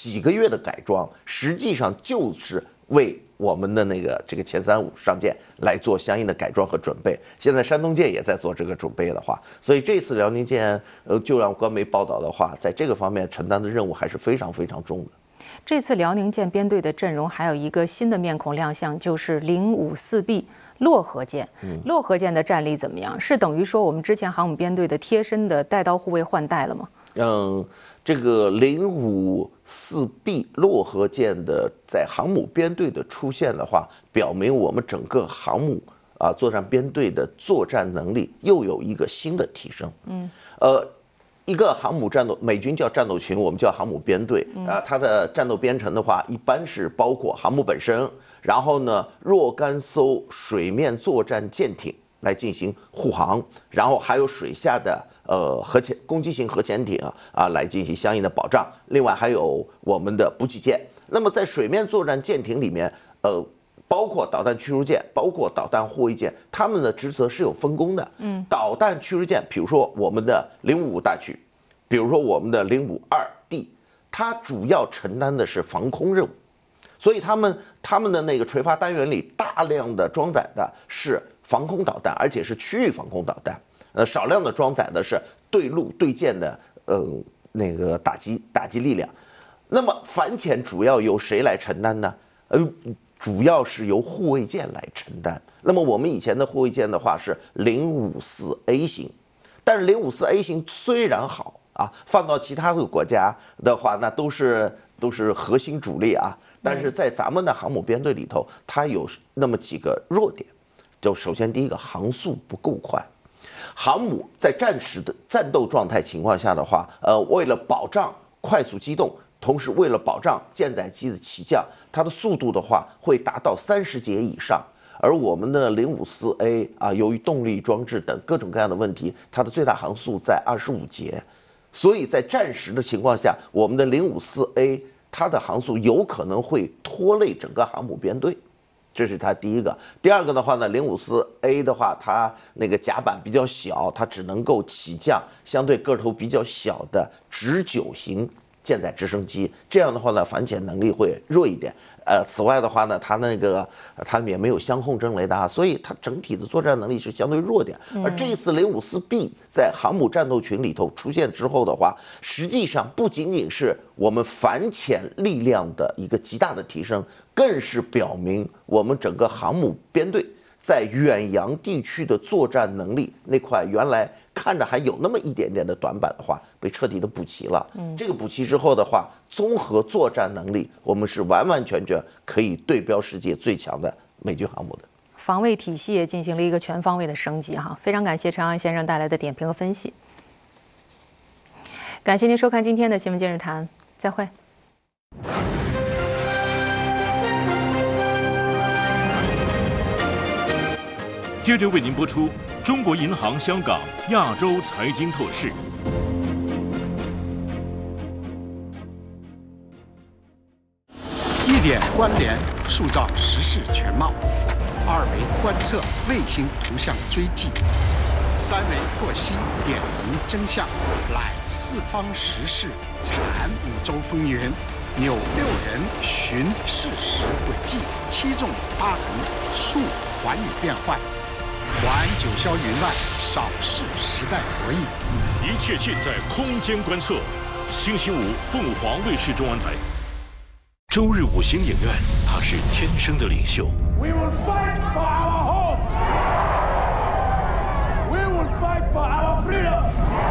几个月的改装，实际上就是为我们的这个前3-5上舰来做相应的改装和准备。现在山东舰也在做这个准备的话，所以这次辽宁舰就让官媒报道的话，在这个方面承担的任务还是非常非常重的。 这次辽宁舰编队的阵容还有一个新的面孔亮相，就是054B漯河舰。漯河舰的战力怎么样？是等于说我们之前航母编队的贴身的带刀护卫换代了吗？ 这个054B 漯河舰的在航母编队的出现的话，表明我们整个航母作战编队的作战能力又有一个新的提升。一个航母战斗，美军叫战斗群，我们叫航母编队它的战斗编程的话，一般是包括航母本身，然后呢若干艘水面作战舰艇来进行护航，然后还有水下的攻击型核潜艇来进行相应的保障，另外还有我们的补给舰。那么在水面作战舰艇里面，包括导弹驱逐舰，包括导弹护卫舰，他们的职责是有分工的。导弹驱逐舰，比如说我们的055大驱，比如说我们的052D，它主要承担的是防空任务，所以他们的那个垂发单元里大量的装载的是防空导弹，而且是区域防空导弹。少量的装载的是对陆对舰的那个打击力量。那么反潜主要由谁来承担呢？主要是由护卫舰来承担。那么我们以前的护卫舰的话是054A 型，但是054A 型虽然好放到其他的国家的话，那都是核心主力但是在咱们的航母编队里头，它有那么几个弱点。就首先第一个，航速不够快。航母在战时的战斗状态情况下的话，为了保障快速机动，同时为了保障舰载机的起降，它的速度的话会达到30节以上。而我们的054A 由于动力装置等各种各样的问题，它的最大航速在25节，所以在战时的情况下，我们的054A 它的航速有可能会拖累整个航母编队。这是它第一个。第二个的话呢，054A 的话，它那个甲板比较小，它只能够起降相对个头比较小的直9型舰载直升机，这样的话呢，反潜能力会弱一点。此外的话呢，它也没有相控阵雷达，所以它整体的作战能力是相对弱点。而这一次054B 在航母战斗群里头出现之后的话，实际上不仅仅是我们反潜力量的一个极大的提升，更是表明我们整个航母编队在远洋地区的作战能力那块原来看着还有那么一点点的短板的话，被彻底的补齐了。这个补齐之后的话，综合作战能力，我们是完完全全可以对标世界最强的美军航母的。 防卫体系也进行了一个全方位的升级非常感谢陈昂先生带来的点评和分析。感谢您收看今天的新闻今日谈，再会。 接着为您播出中国银行香港亚洲财经透视。 1点关联，塑造时事全貌；2维观测，卫星图像追迹；3维获悉，点明真相，揽四方时事，产五洲风云，纽6人寻事实轨迹，7纵8横，述寰宇变幻。环九霄云外，扫视时代博弈， 一切尽在空间观测。星期五，凤凰卫视中文台。周日5星影院，他是天生的领袖。 We will fight for our homes. We will fight for our freedom.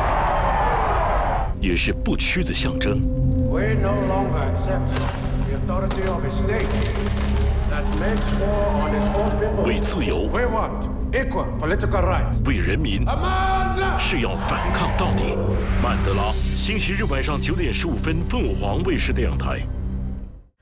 也是不屈的象征。 We no longer accept the authority of a state that makes war on its own people. 为自由。 We want equal political rights. 为人民。是要反抗到底。曼德拉，星期日晚上9点15分，凤凰卫视电视台。